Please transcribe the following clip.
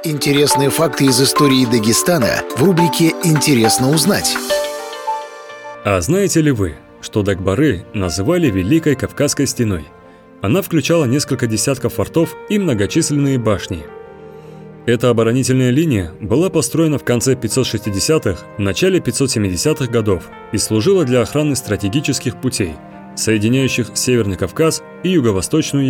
Интересные факты из истории Дагестана в рубрике «Интересно узнать». А знаете ли вы, что Дагбары называли Великой Кавказской стеной? Она включала несколько десятков фортов и многочисленные башни. Эта оборонительная линия была построена в конце 560-х, начале 570-х годов и служила для охраны стратегических путей, соединяющих Северный Кавказ и Юго-Восточную